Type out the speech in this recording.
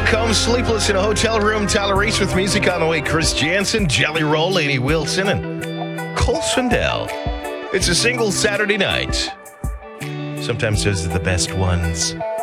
Welcome, Sleepless in a Hotel Room. Tyler Reese with music on the way. Chris Jansen, Jelly Roll, Lady Wilson, and Cole Swindell. It's a single Saturday night. Sometimes those are the best ones.